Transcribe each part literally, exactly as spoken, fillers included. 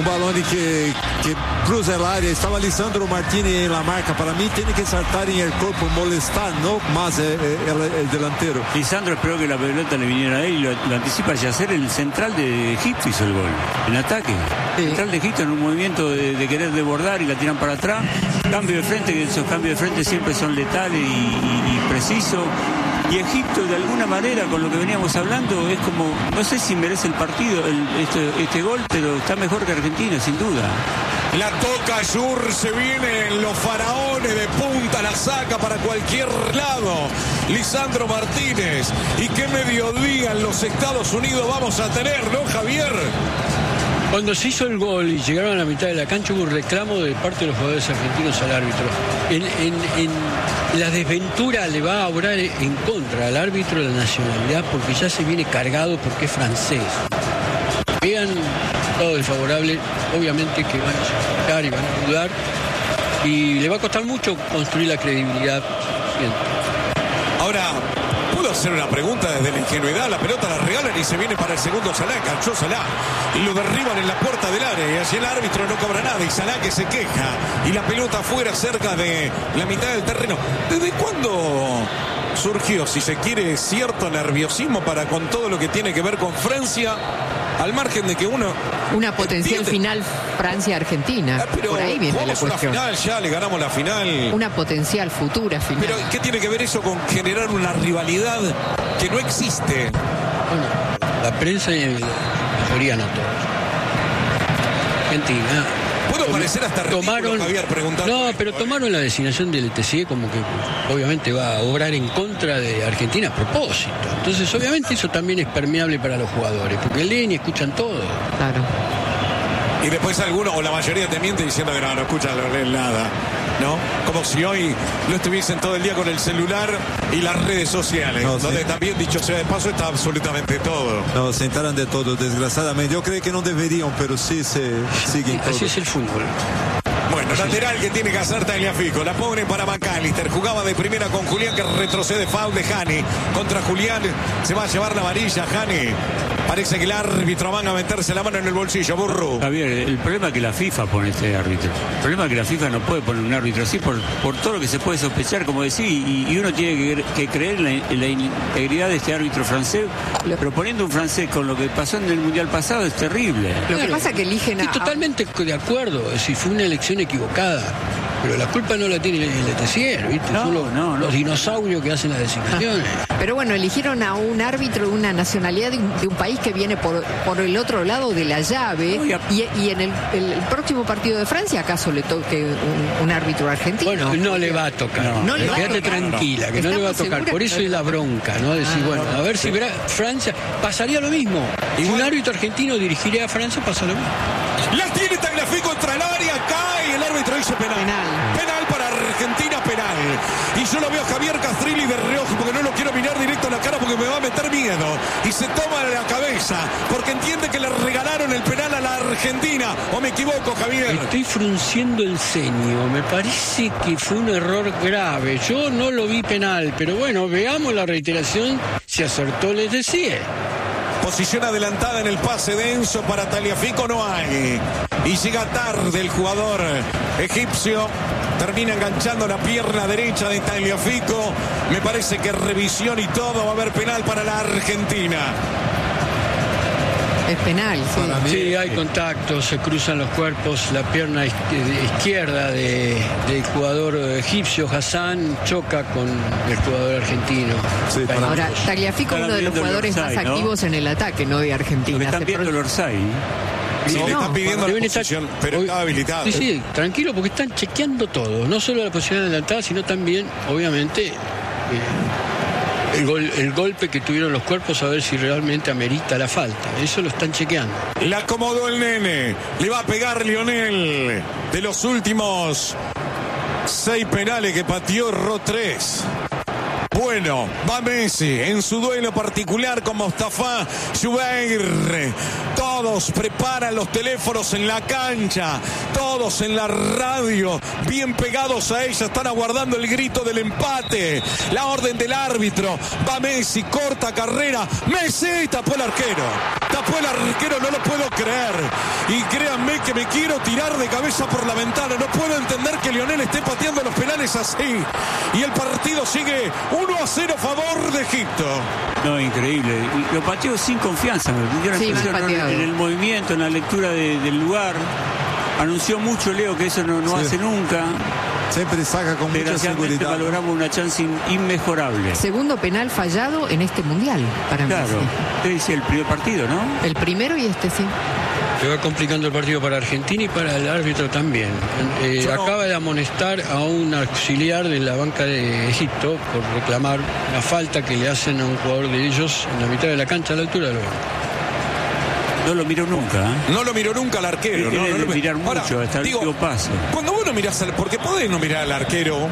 balón que, que cruza el área. Estaba Lisandro Martínez en la marca. Para mí tiene que saltar en el cuerpo, molestar, no más el, el, el delantero. Lisandro esperó que la pelota le viniera a él y lo, lo anticipa Yacer. El central de Egipto hizo el gol en ataque. El sí. central de Egipto en un movimiento de, de querer desbordar y la tiran para atrás. Cambio de frente, que esos cambios de frente siempre son letales y, y, y precisos. Y Egipto, de alguna manera, con lo que veníamos hablando, es como, no sé si merece el partido, el, este, este gol, pero está mejor que Argentina, sin duda. La toca Yur, se vienen los faraones de punta, la saca para cualquier lado. Lisandro Martínez. ¿Y qué mediodía en los Estados Unidos vamos a tener, no, Javier? Cuando se hizo el gol y llegaron a la mitad de la cancha, hubo un reclamo de parte de los jugadores argentinos al árbitro. En, en, en la desventura le va a obrar en contra al árbitro de la nacionalidad porque ya se viene cargado porque es francés. Vean todo desfavorable, obviamente que van a sacar y van a ayudar y le va a costar mucho construir la credibilidad. Bien. Ahora, puedo hacer una pregunta desde la ingenuidad. La pelota la regalan y se viene para el segundo Salah. Enganchó Salah y lo derriban en la puerta del área. Y allí el árbitro no cobra nada. Y Salah que se queja. Y la pelota fuera cerca de la mitad del terreno. ¿Desde cuándo surgió, si se quiere, cierto nerviosismo para con todo lo que tiene que ver con Francia? Al margen de que uno... Una potencial entiende. Final Francia-Argentina. Ah, por ahí viene la cuestión. Una final, ya le ganamos la final. Una potencial futura final. Pero ¿qué tiene que ver eso con generar una rivalidad que no existe? Bueno, la prensa y la mayoría no todos. Argentina. Puedo parecer hasta ridículo, tomaron, Javier, preguntando. No, pero tomaron la designación del T C E como que obviamente va a obrar en contra de Argentina a propósito. Entonces, obviamente eso también es permeable para los jugadores, porque leen y escuchan todo. Claro. Y después algunos, o la mayoría te miente diciendo que no, no escuchan, no leen nada, ¿no? Como si hoy no estuviesen todo el día con el celular y las redes sociales, no, donde sí. También, dicho sea de paso, está absolutamente todo. No, se enteran de todo, desgraciadamente. Yo creo que no deberían, pero sí se siguen todo. Así es el fútbol. Bueno, lateral que tiene que hacer Tagliafico. La pone para McAllister. Jugaba de primera con Julián, que retrocede. Foul de Hani. Contra Julián se va a llevar la varilla Hani. Parece que el árbitro van a meterse la mano en el bolsillo. Burro. Javier, el problema es que la FIFA pone este árbitro. El problema es que la FIFA no puede poner un árbitro así por, por todo lo que se puede sospechar, como decía, y, y uno tiene que, que creer en la, en la integridad de este árbitro francés. Pero poniendo un francés con lo que pasó en el Mundial pasado es terrible. Lo que pasa es que eligen a... Estoy totalmente de acuerdo. Si fue una elección equivocada, pero la culpa no la tiene el T C E, ¿viste? No, Son los, no, no. los dinosaurios que hacen las designaciones. Pero bueno, eligieron a un árbitro de una nacionalidad de un, de un país que viene por, por el otro lado de la llave. Y, y en el, el, el próximo partido de Francia, ¿acaso le toque un, un árbitro argentino? Bueno, no le va a tocar. No, no le va Quédate a tocar. tranquila, que no le va a tocar. Por eso es la bronca, ¿no? Decir, ah, bueno, a ver si Francia pasaría lo mismo. Y un árbitro argentino dirigiría a Francia, pasa lo mismo. La tiene Tagliafico contra el área, cae, el árbitro dice penal. Penal. Penal para Argentina, penal. Y yo lo veo a Javier Castrilli de reojo porque no lo quiero mirar directo a la cara porque me va a meter miedo. Y se toma la cabeza porque entiende que le regalaron el penal a la Argentina. ¿O me equivoco, Javier? Estoy frunciendo el ceño. Me parece que fue un error grave. Yo no lo vi penal, pero bueno, veamos la reiteración si acertó el T C E. Posición adelantada en el pase de Enzo para Tagliafico, no hay. Y llega tarde el jugador egipcio. Termina enganchando la pierna derecha de Tagliafico. Me parece que revisión y todo, va a haber penal para la Argentina. Es penal, sí. Sí, hay contacto, se cruzan los cuerpos, la pierna izquierda de, del jugador egipcio Hassan choca con el jugador argentino. Sí, para Ahora, Tagliafico es uno de los jugadores Orsay, más ¿no? activos en el ataque, no de Argentina. Lo que están viendo el Orsay. Sí, no, le están pidiendo la estar, posición, pero está habilitado. Sí, sí, tranquilo, porque están chequeando todo. No solo la posición adelantada, sino también, obviamente, eh, el, gol, el golpe que tuvieron los cuerpos, a ver si realmente amerita la falta. Eso lo están chequeando. La acomodó el nene. Le va a pegar Lionel. De los últimos seis penales que pateó, erró tres. Bueno, va Messi en su duelo particular con Mostafa Jubeir. Todos preparan los teléfonos en la cancha, todos en la radio, bien pegados a ella, están aguardando el grito del empate, la orden del árbitro. Va Messi, corta carrera, Messi tapó el arquero, tapó el arquero, no lo puedo creer. Y créanme que me quiero tirar de cabeza por la ventana, no puedo entender que Lionel esté pateando los penales así. Y el partido sigue uno a cero a favor de Egipto. No, increíble. Y lo pateó sin confianza. Me sí, en el movimiento, en la lectura de, del lugar. Anunció mucho Leo que eso no, no sí. hace nunca. Siempre saca con mucha seguridad. Valoramos una chance in, inmejorable. Segundo penal fallado en este mundial para claro. mí. Claro. Usted dice el primer partido, ¿no? El primero y este sí. Se va complicando el partido para Argentina y para el árbitro también. Eh, no. Acaba de amonestar a un auxiliar de la banca de Egipto por reclamar la falta que le hacen a un jugador de ellos en la mitad de la cancha a la altura del banco. No lo miró nunca. ¿eh? No lo miró nunca al arquero. No, no lo mirar mucho, ahora, hasta el digo, último paso. Cuando vos no mirás, al, porque podés no mirar al arquero,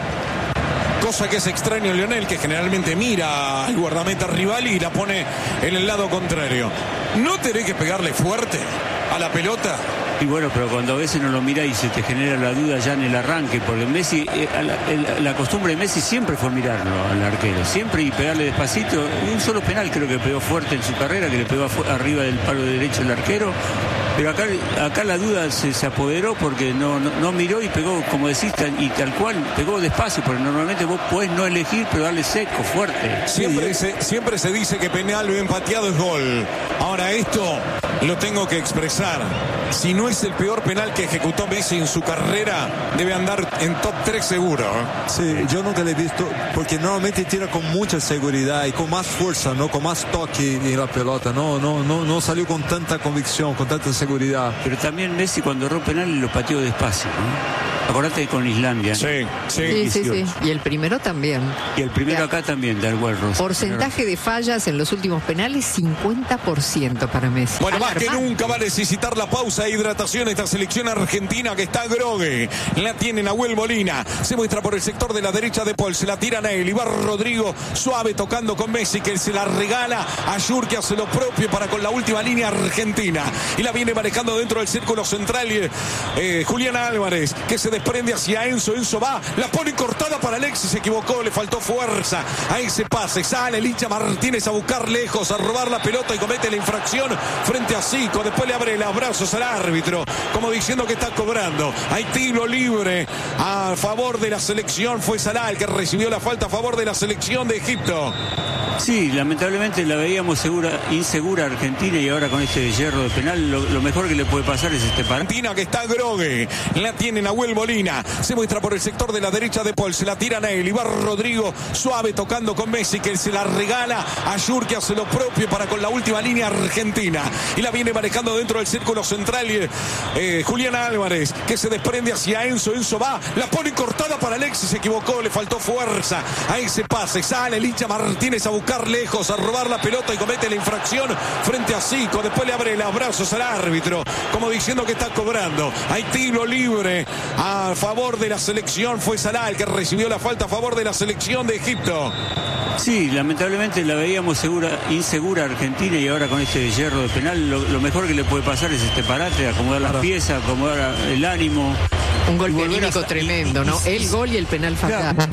cosa que es extraño en Lionel, que generalmente mira al guardameta rival y la pone en el lado contrario. ¿No tenés que pegarle fuerte a la pelota? Y bueno, pero cuando a veces no lo mirás y se te genera la duda ya en el arranque, porque Messi, eh, la, la costumbre de Messi siempre fue mirarlo al arquero, siempre y pegarle despacito. Un solo penal creo que pegó fuerte en su carrera, que le pegó arriba del palo derecho el arquero. Pero acá, acá la duda se, se apoderó porque no, no, no miró y pegó, como decís, y tal cual, pegó despacio, porque normalmente vos podés no elegir, pero darle seco, fuerte. Siempre, sí. se, siempre se dice que penal bien pateado es gol. Ahora esto lo tengo que expresar. Si no es el peor penal que ejecutó Messi en su carrera, debe andar en top tres seguro. Sí, yo nunca le he visto, porque normalmente tira con mucha seguridad y con más fuerza, ¿no? Con más toque en la pelota. No, no, no, no salió con tanta convicción, con tanta seguridad. Pero también Messi cuando erró penal lo pateó despacio, ¿no? Acordate con Islandia. Sí, sí, sí, sí. Y el primero también. Y el primero ya, acá también, da igual, Rosa. Porcentaje de fallas en los últimos penales, cincuenta por ciento para Messi. Bueno, más que nunca va a necesitar la pausa e hidratación esta selección argentina que está grogue. La tiene Nahuel Molina. Se muestra por el sector de la derecha de Paul. Se la tira a él. Y va Rodrigo suave tocando con Messi, que se la regala a Yur, que hace lo propio para con la última línea argentina. Y la viene manejando dentro del círculo central eh, Julián Álvarez, que se desprende hacia Enzo, Enzo va, la pone cortada para Alexis, se equivocó, le faltó fuerza a ese pase, sale Licha Martínez a buscar lejos, a robar la pelota y comete la infracción frente a Zico, después le abre los brazos al árbitro, como diciendo que está cobrando, hay tiro libre a favor de la selección, fue Salah el que recibió la falta a favor de la selección de Egipto. Sí, lamentablemente la veíamos segura, insegura Argentina y ahora con este hierro de penal lo, lo mejor que le puede pasar es este par. Argentina que está grogue, la tiene Nahuel Molina, se muestra por el sector de la derecha de Paul, se la tira a él y va Rodrigo suave tocando con Messi, que se la regala a Yur, que hace lo propio para con la última línea argentina y la viene manejando dentro del círculo central eh, Julián Álvarez, que se desprende hacia Enzo, Enzo va, la pone cortada para Alexis, se equivocó, le faltó fuerza a ese pase, sale Licha Martínez a buscar lejos, a robar la pelota y comete la infracción frente a Zico, después le abre los brazos al árbitro, como diciendo que está cobrando, hay tiro libre a favor de la selección, fue Salah el que recibió la falta a favor de la selección de Egipto. Sí, lamentablemente la veíamos segura, insegura Argentina y ahora con este hierro de penal lo, lo mejor que le puede pasar es este parate, acomodar las piezas, acomodar el ánimo. Un golpe anímico tremendo, ¿no? El gol y el penal fallado.